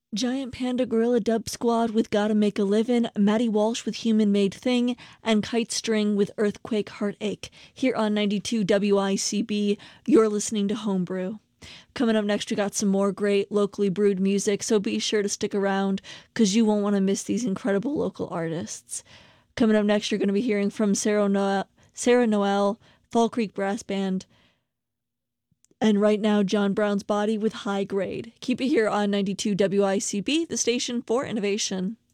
Giant Panda Gorilla Dub Squad with Gotta Make a Livin', Maddie Walsh with Human Made Thing, and Kite String with Earthquake Heartache. Here on 92 WICB, you're listening to Homebrew. Coming up next, we got some more great locally brewed music, so be sure to stick around because you won't want to miss these incredible local artists. Coming up next, you're going to be hearing from Sarah Noel, Fall Creek Brass Band, and right now, John Brown's Body with High Grade. Keep it here on 92 WICB, the station for innovation.